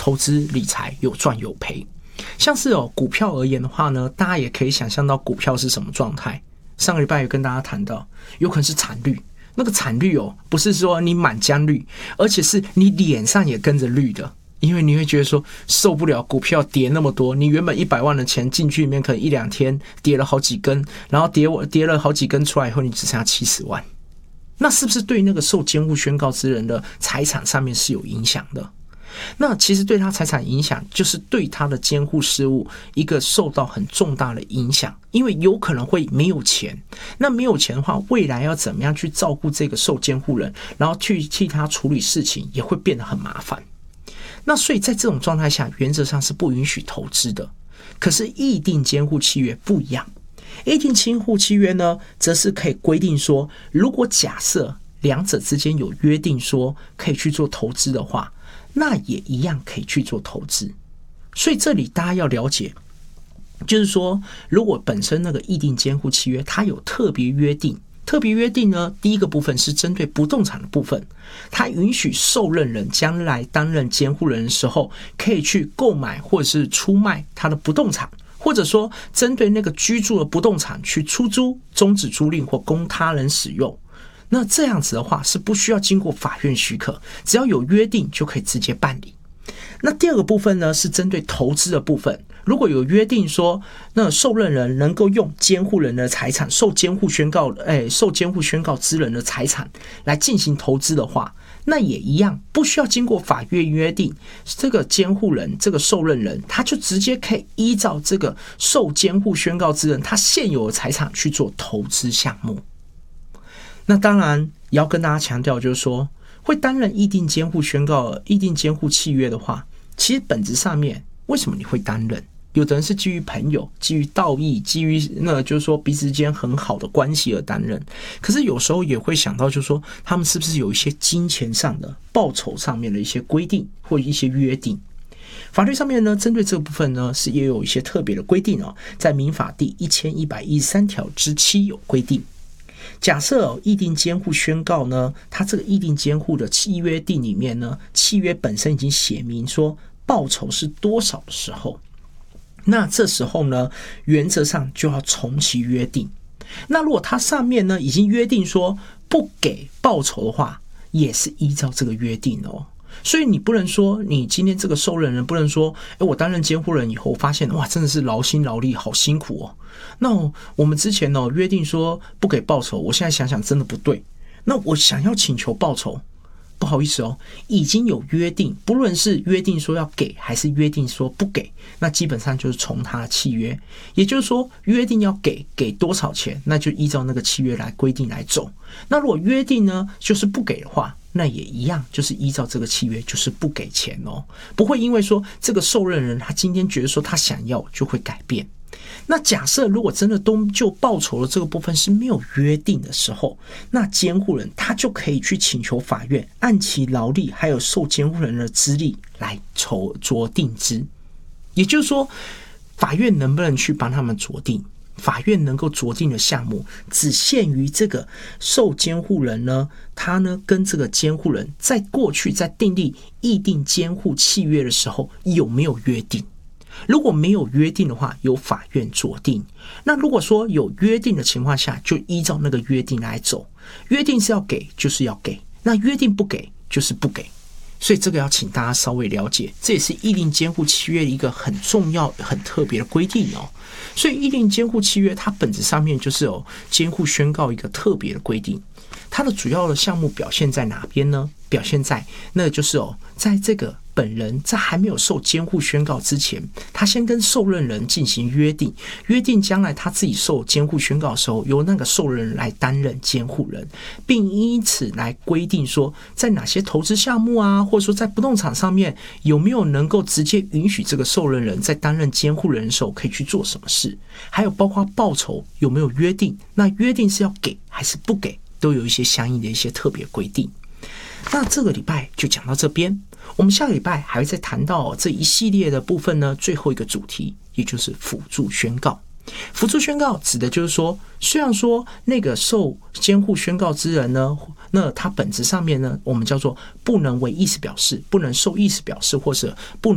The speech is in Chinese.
投资理财有赚有赔。像是股票而言的话呢，大家也可以想象到股票是什么状态。上个礼拜有跟大家谈到，有可能是惨绿，那个惨绿不是说你满江绿，而且是你脸上也跟着绿的。因为你会觉得说受不了股票跌那么多，你原本100万的钱进去里面可能1-2天跌了好几根，然后跌了好几根出来以后你只剩下70万，那是不是对那个受监护宣告之人的财产上面是有影响的？那其实对他财产影响就是对他的监护事务一个受到很重大的影响，因为有可能会没有钱，那没有钱的话未来要怎么样去照顾这个受监护人，然后去替他处理事情也会变得很麻烦。那所以在这种状态下原则上是不允许投资的。可是议定监护契约不一样，议定监护契约呢则是可以规定说，如果假设两者之间有约定说可以去做投资的话，那也一样可以去做投资。所以这里大家要了解，就是说如果本身那个议定监护契约它有特别约定，特别约定呢，第一个部分是针对不动产的部分，它允许受任人将来担任监护人的时候可以去购买或者是出卖他的不动产，或者说针对那个居住的不动产去出租、终止租赁或供他人使用。那这样子的话是不需要经过法院许可，只要有约定就可以直接办理。那第二个部分呢是针对投资的部分，如果有约定说那受任人能够用监护人的财产，受监护宣告之人的财产来进行投资的话，那也一样不需要经过法院约定，这个监护人这个受任人他就直接可以依照这个受监护宣告之人他现有的财产去做投资项目。那当然也要跟大家强调，就是说会担任议定监护契约的话，其实本质上面为什么你会担任？有的人是基于朋友、基于道义、基于就是说彼此之间很好的关系而担任。可是有时候也会想到，就是说他们是不是有一些金钱上的报酬上面的一些规定或一些约定？法律上面呢，针对这个部分呢，是也有一些特别的规定在民法第1113条之7有规定。假设议定监护宣告呢，它这个议定监护的契约定里面呢，契约本身已经写明说报酬是多少的时候，那这时候呢，原则上就要重其约定。那如果它上面呢已经约定说不给报酬的话，也是依照这个约定所以你不能说你今天这个受任人不能说我担任监护人以后发现哇真的是劳心劳力好辛苦那我们之前约定说不给报酬，我现在想想真的不对，那我想要请求报酬，不好意思已经有约定，不论是约定说要给还是约定说不给，那基本上就是从他的契约，也就是说约定要给多少钱，那就依照那个契约来规定来走。那如果约定呢就是不给的话，那也一样就是依照这个契约就是不给钱不会因为说这个受任人他今天觉得说他想要就会改变。那假设如果真的都就报酬的这个部分是没有约定的时候，那监护人他就可以去请求法院按其劳力还有受监护人的资历来酌定之。也就是说法院能不能去帮他们酌定，法院能够酌定的项目只限于这个受监护人呢，他呢跟这个监护人在过去在订立议定监护契约的时候有没有约定。如果没有约定的话，由法院酌定。那如果说有约定的情况下，就依照那个约定来走。约定是要给就是要给，那约定不给就是不给。所以这个要请大家稍微了解，这也是议定监护契约一个很重要很特别的规定所以议定监护契约它本质上面就是有监护宣告一个特别的规定。它的主要的项目表现在哪边呢？表现在那个就是在这个本人在还没有受监护宣告之前，他先跟受任人进行约定，约定将来他自己受监护宣告的时候，由那个受任人来担任监护人，并因此来规定说，在哪些投资项目啊，或者说在不动产上面有没有能够直接允许这个受任人在担任监护人的时候可以去做什么事，还有包括报酬有没有约定，那约定是要给还是不给，都有一些相应的一些特别规定。那这个礼拜就讲到这边，我们下个礼拜还会再谈到这一系列的部分呢，最后一个主题也就是辅助宣告。辅助宣告指的就是说，虽然说那个受监护宣告之人呢，那他本质上面呢，我们叫做不能为意思表示，不能受意思表示，或者不能